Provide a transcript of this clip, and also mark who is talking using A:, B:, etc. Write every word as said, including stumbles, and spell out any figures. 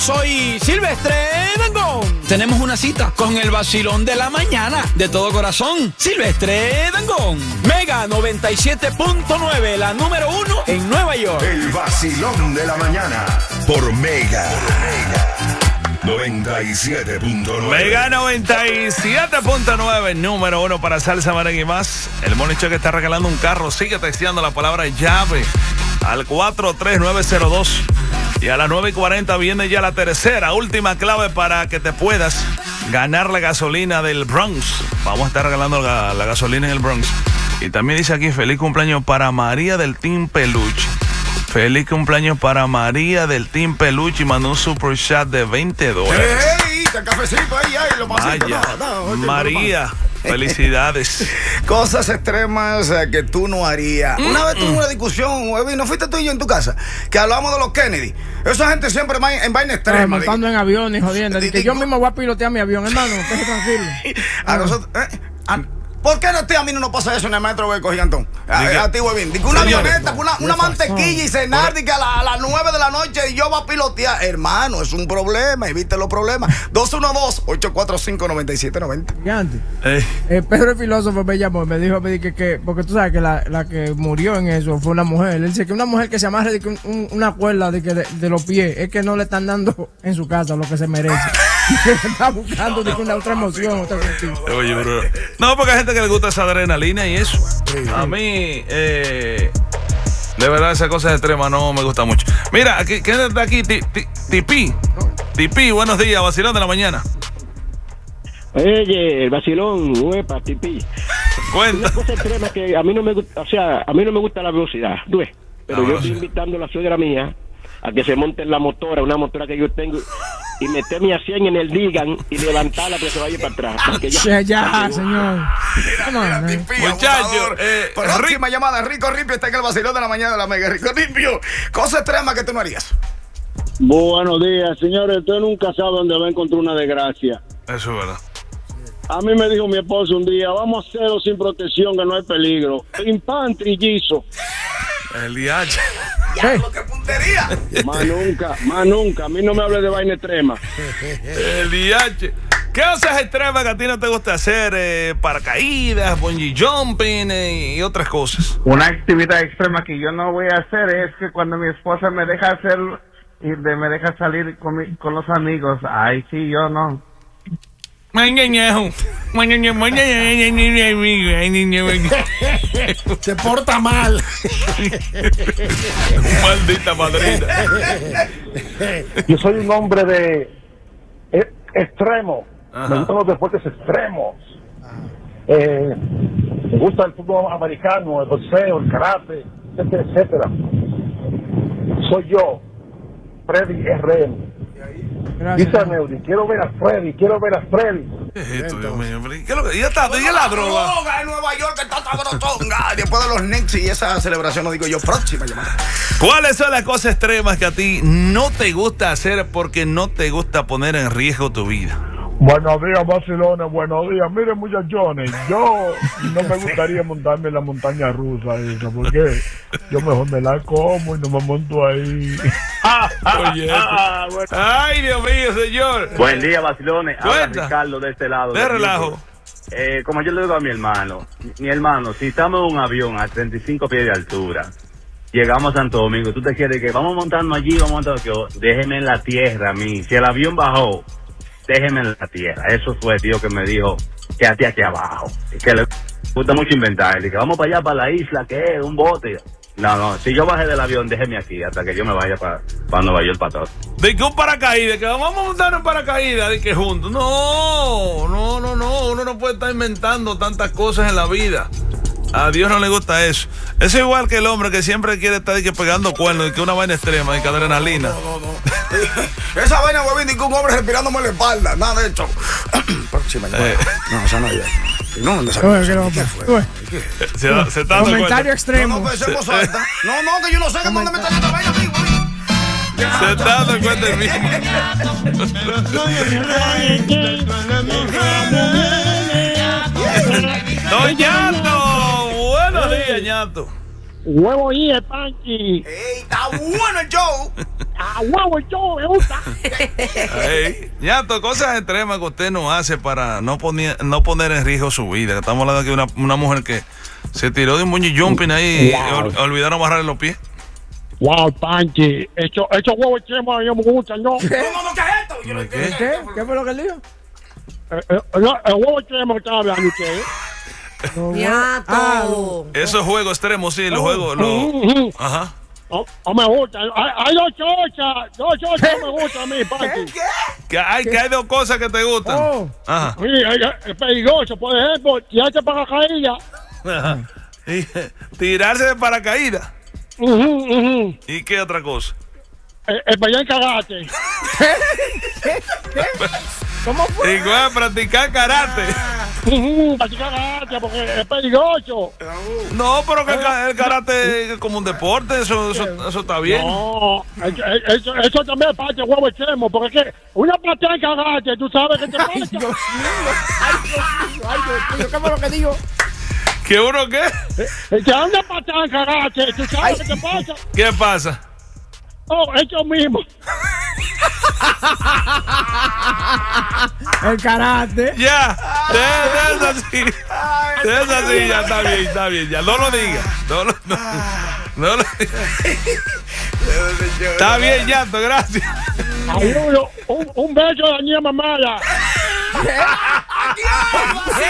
A: Soy Silvestre Dangond. Tenemos una cita con el vacilón de la mañana. De todo corazón, Silvestre Dangond. Mega noventa y siete punto nueve, la número uno en Nueva York.
B: El vacilón de la mañana por Mega. noventa y siete punto nueve.
C: Mega noventa y siete punto nueve, número uno para salsa, merengue y más. El Monicho que está regalando un carro. Sigue texteando la palabra llave al cuatro tres nueve cero dos. Y a las nueve y cuarenta viene ya la tercera, última clave para que te puedas ganar la gasolina del Bronx. Vamos a estar regalando la, la gasolina en el Bronx. Y también dice aquí, feliz cumpleaños para María del Team Peluche. Feliz cumpleaños para María del Team Peluche y mandó un super chat de veinte dólares.
D: ¡Ey! ¡El cafecito ahí! ahí lo pasito,
C: Vaya,
D: no, no,
C: María, felicidades.
D: Cosas extremas eh, que tú no harías. Mm, Una vez tuve mm. una discusión, Webby, ¿no fuiste tú y yo en tu casa? Que hablamos de los Kennedy. Esa gente siempre va en, en vaina extrema.
E: Ah, montando en aviones, jodiendo. De, de, que yo mismo voy a pilotear mi avión, hermano. Esté tranquilo.
D: A nosotros... Eh, a, ¿Por qué no, tío, a mí no nos pasa eso en el metro, güey, gigantón? A, a ti, güey, bien. Una avioneta, una, una mantequilla y cenar, y que a, la, a las nueve de la noche y yo voy a pilotear. Hermano, es un problema, evite los problemas. dos uno dos, ocho cuatro cinco, nueve siete nueve cero.
E: Gigante. Eh. Eh, Pedro el filósofo me llamó, me dijo, me dijo que, que, porque tú sabes que la, la que murió en eso fue una mujer. Él dice que una mujer que se amarre de que un, un, una cuerda de, que de, de los pies, es que no le están dando en su casa lo que se merece. Está buscando de que una otra emoción, otra sentido.
C: Oye, bro. No, porque hay gente que le gusta esa adrenalina y eso. A mí, eh, de verdad, esas cosas extremas no me gustan mucho. Mira, aquí, ¿quién está aquí? Tipi. Tipi, buenos días, vacilón de la mañana.
F: Oye, el vacilón, huepa, Tipi.
C: Cuenta.
F: Una cosa extrema que a mí no me gusta, o sea, a mí no me gusta la velocidad, ¿tú ves? Pero yo estoy invitando a la suegra mía a que se monte en la motora, una motora que yo tengo, y meterme a cien en el Digan y levantarla que se vaya para atrás.
E: Ya, ya, señor.
D: Muchachos, eh, próxima llamada. Rico Ripio está en el vacilón de la mañana de la Mega. Rico Ripio, cosa extrema que tú no harías.
G: Buenos días, señores. Usted nunca sabe dónde va a encontrar una desgracia.
C: Eso es verdad.
G: A mí me dijo mi esposo un día, vamos a hacerlo sin protección, que no hay peligro. Pim, pam, trillizo.
C: El D H.
D: Ya, lo que puntería.
G: Más nunca, más nunca. A mí no me hable de vaina extrema.
C: El D H. ¿Qué cosas extremas que a ti no te gusta hacer? Eh, paracaídas, bungee jumping eh, y otras cosas.
H: Una actividad extrema que yo no voy a hacer es que cuando mi esposa me deja hacer y de, me deja salir con, mi, con los amigos, ay sí, yo no.
D: Se porta mal.
C: Maldita madrina.
I: Yo soy un hombre de eh, extremo.
C: Ajá.
I: Me gustan los deportes extremos. Eh, me gusta el fútbol americano, el boxeo, el karate, etcétera, etcétera. Soy yo, Freddy R M. Dice a Neudi, quiero ver a Freddy, quiero ver a Freddy.
C: ¿Qué es esto, Dios mío? ¿Qué es lo que ya está? ¿Qué es la droga?
D: droga en Nueva York que está sabrosonga. Después de los Knicks y esa celebración, lo digo yo, próxima llamada.
C: ¿Cuáles son las cosas extremas que a ti no te gusta hacer porque no te gusta poner en riesgo tu vida?
I: Buenos días, vacilones, buenos días. Miren, muchachones, yo no me gustaría montarme en la montaña rusa esa, porque yo mejor me la como y no me monto ahí.
C: Oye, ay, Dios mío, señor.
J: Buen día, vacilones. Habla Ricardo de este lado.
C: De relajo.
J: Eh, como yo le digo a mi hermano, mi hermano, si estamos en un avión a treinta y cinco pies de altura, llegamos a Santo Domingo, tú te quieres que vamos montando allí, vamos montando aquí, déjeme en la tierra a mí. Si el avión bajó, déjeme en la tierra. Eso fue el tío que me dijo, quédate aquí abajo. Que le gusta mucho inventar. Dije, vamos para allá, para la isla, ¿qué es? Un bote. No, no, si yo bajé del avión, déjeme aquí hasta que yo me vaya para, para Nueva York, para todo.
C: De que un paracaídas, que vamos a montar un paracaídas, de que juntos. No, no, no, no, uno no puede estar inventando tantas cosas en la vida. A Dios no le gusta eso. Eso es igual que el hombre que siempre quiere estar de que pegando cuernos, de que una vaina extrema, de que adrenalina.
D: No, no, no, no. Esa vaina, huevín, de que un hombre respirándome en la espalda. Nada de hecho. Próxima llamada. Eh. No, esa no es. No, no, ¿qué fue?
C: Se, se está dando
E: comentario extremo.
D: No, no, pensemos alta. No, no, que yo no sé que dónde me está esta vaina, amigo.
C: Se está dando cuenta el mismo. Don Ñato, buenos días, Ñato.
G: Huevo y el Panchi.
D: ¡Ey, está bueno el show!
K: a huevo yo me gusta.
C: Hey, Ñato, cosas extremas que usted no hace para no poner, no poner en riesgo su vida. Estamos hablando de una, una mujer que se tiró de un bungee jumping ahí wow. y ol, olvidaron amarrarle los pies.
K: Wow, Panchi, esos hecho huevos chemos a mí me gustan, ¿no?
D: ¿Cómo no, qué es esto? Yo no
E: ¿Qué? ¿Qué? ¿Qué fue lo que él dijo?
K: Eh, eh, no, el huevo chemo que estaba hablando usted, ¿eh?
L: Ñato.
E: Ah,
C: esos juegos extremos, sí, los juegos. Los... Ajá.
K: No, no me gusta. Hay, hay dos chochas. Dos chochas no me gustan a mí, Panchi.
C: Que hay, que hay dos cosas que te gustan. Oh. Ajá.
K: Sí, es peligroso. Por ejemplo, tirarse para caída.
C: Ajá. Y, tirarse de paracaídas.
K: Uh -huh, uh -huh.
C: ¿Y qué otra cosa?
K: El, el para allá en karate.
E: ¿Cómo fue?
C: Y a practicar karate.
K: Uh, practicar karate porque es peligroso.
C: No, pero que el, el karate es como un deporte, eso, eso, eso está bien.
K: No, eso, eso, eso también es parte de huevo extremo, porque es que una patada en karate, tú sabes que te pasa.
E: Ay, Dios mío, ay, Dios mío, ay, Dios mío, ¿qué fue lo que digo?
C: ¿Qué uno qué?
K: Eh, te anda patada en karate, tú sabes qué te pasa.
C: ¿Qué pasa?
K: Oh, eso mismo.
E: El karate.
C: Ya, de así. De así, ya está bien, está bien. Ya, no lo digas. No lo no, no lo Está bien, Ñato, gracias.
K: Ayudo, un, un beso de la niña mamada.
D: ¡Adiós!